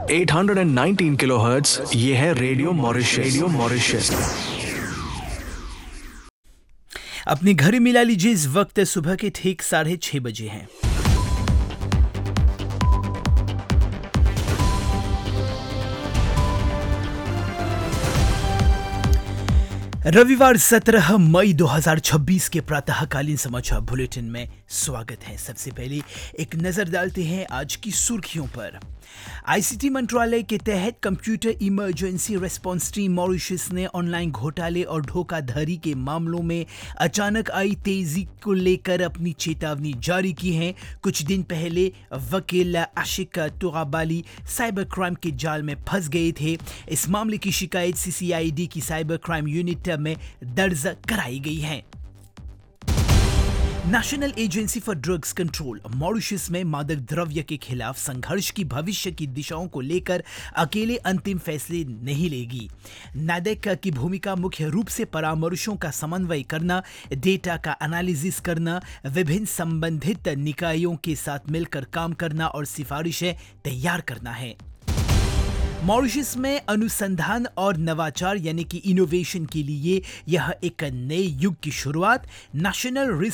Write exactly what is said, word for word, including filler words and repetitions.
आठ सौ उन्नीस किलोहर्ट्ज, ये है रेडियो मॉरिशस। Radio Mauritius. अपनी घड़ी मिला लीजिए, इस वक्त सुबह के ठीक साढ़े छह बजे हैं। रविवार सत्रह मई दो हज़ार छब्बीस के प्रातःकालीन समाचार बुलेटिन में स्वागत है। सबसे पहले एक नजर डालते हैं आज की सुर्खियों पर। आईसीटी मंत्रालय के तहत computer emergency response team Mauritius ने ऑनलाइन घोटाले और धोखाधड़ी के मामलों में अचानक आई तेजी को लेकर अपनी चेतावनी जारी की है। कुछ दिन पहले वकील आशिक तुगाबाली साइबर क्राइम के जाल में फंस गए थे। इस मामले की शिकायत सीसीआईडी की साइबर क्राइम यूनिट में दर्ज कराई गई है। National agency for drugs control Mauritius में मादक द्रव्य के खिलाफ संघर्ष की भविष्य की दिशाओं को लेकर अकेले अंतिम फैसले नहीं लेगी। नैडेक की भूमिका मुख्य रूप से परामर्शों का समन्वय करना, डेटा का एनालिसिस करना, विभिन्न संबंधित निकायों के साथ मिलकर काम करना और सिफारिशें तैयार करना है। मॉरिशस में अनुसंधान और नवाचार यानी कि इनोवेशन के लिए यह एक नए युग की शुरुआत। National risk